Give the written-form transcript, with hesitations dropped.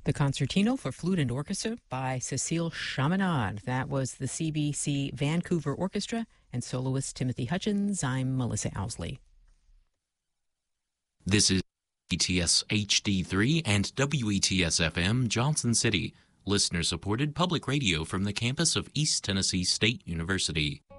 The Concertino for Flute and Orchestra by Cecile Chaminade. That was the CBC Vancouver Orchestra and soloist Timothy Hutchins. I'm Melissa Owsley. This is WETS HD3 and WETS FM Johnson City, listener-supported public radio from the campus of East Tennessee State University.